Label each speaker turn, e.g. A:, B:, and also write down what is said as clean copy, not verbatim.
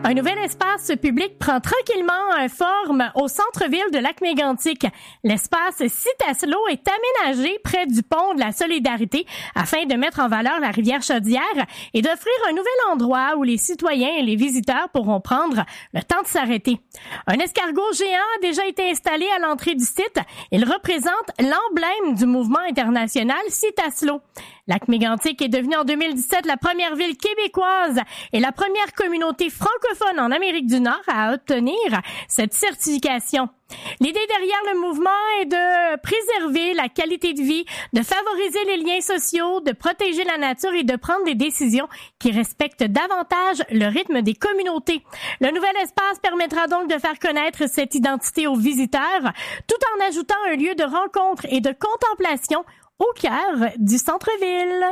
A: Un nouvel espace public prend tranquillement forme au centre-ville de Lac-Mégantic. L'espace Citaslo est aménagé près du pont de la Solidarité afin de mettre en valeur la rivière Chaudière et d'offrir un nouvel endroit où les citoyens et les visiteurs pourront prendre le temps de s'arrêter. Un escargot géant a déjà été installé à l'entrée du site. Il représente l'emblème du mouvement international Citaslo. Lac-Mégantic est devenu en 2017 la première ville québécoise et la première communauté francophone en Amérique du Nord à obtenir cette certification. L'idée derrière le mouvement est de préserver la qualité de vie, de favoriser les liens sociaux, de protéger la nature et de prendre des décisions qui respectent davantage le rythme des communautés. Le nouvel espace permettra donc de faire connaître cette identité aux visiteurs, tout en ajoutant un lieu de rencontre et de contemplation au cœur du centre-ville.